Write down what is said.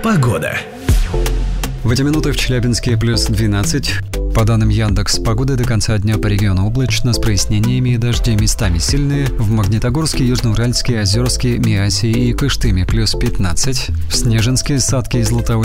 Погода. В эти минуты в Челябинске плюс 12. По данным Яндекс.Погоды, до конца дня по региону облачно, с прояснениями и дожди местами сильные. В Магнитогорске, Южноуральске, Озерске, Миасе и Кыштыме плюс 15. В Снежинске, Сатке и Златоусте